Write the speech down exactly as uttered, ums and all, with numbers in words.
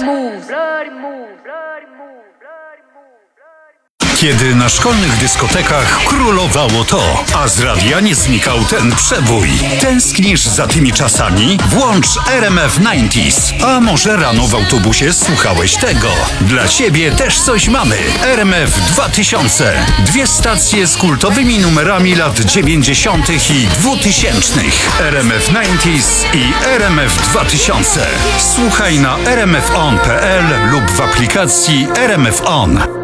moves. Kiedy na szkolnych dyskotekach królowało to, a z radia nie znikał ten przebój. Tęsknisz za tymi czasami? Włącz R M F dziewięćdziesiąt. A może rano w autobusie słuchałeś tego? Dla ciebie też coś mamy. R M F dwa tysiące. Dwie stacje z kultowymi numerami lat dziewięćdziesiątych i dwutysięcznych. R M F dziewięćdziesiąt i R M F dwa tysiące. Słuchaj na r m f on kropka p l lub w aplikacji R M F On.